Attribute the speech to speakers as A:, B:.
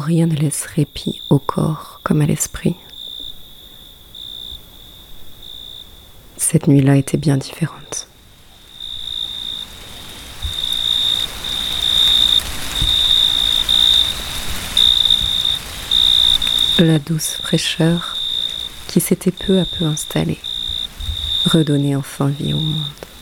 A: rien ne laisse répit au corps comme à l'esprit. Cette nuit-là était bien différente. La douce fraîcheur qui s'était peu à peu installée redonnait enfin vie au monde.